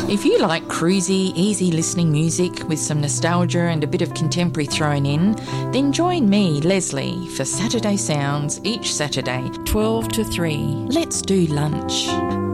If you like cruisy, easy listening music with some nostalgia and a bit of contemporary thrown in, then join me, Leslie, for Saturday Sounds each Saturday, 12 to 3. Let's do lunch.